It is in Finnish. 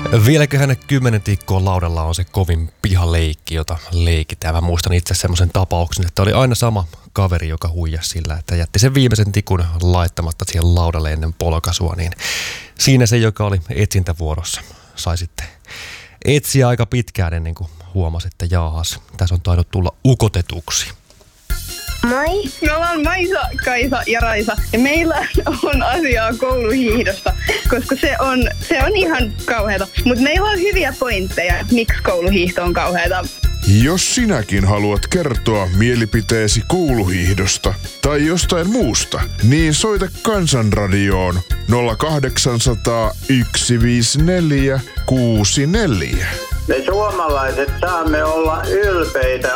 Vieläköhän 10 tikkoa laudalla on se kovin pihaleikki, jota leikitään. Mä muistan itse semmoisen tapauksen, että oli aina sama kaveri, joka huijasi sillä, että jätti sen viimeisen tikun laittamatta siihen laudalle ennen polkaisua. Niin siinä se, joka oli etsintävuorossa, sai sitten etsiä aika pitkään ennen kuin huomasi, että jaahas, tässä on tainnut tulla ukotetuksi. Moi. Me ollaan Maisa, Kaisa ja Raisa ja meillä on asiaa kouluhiihdosta, koska se on ihan kauheata. Mutta meillä on hyviä pointteja, miksi kouluhiihto on kauheata. Jos sinäkin haluat kertoa mielipiteesi kouluhiihdosta tai jostain muusta, niin soita Kansanradioon 0800 154 64. Me suomalaiset saamme olla ylpeitä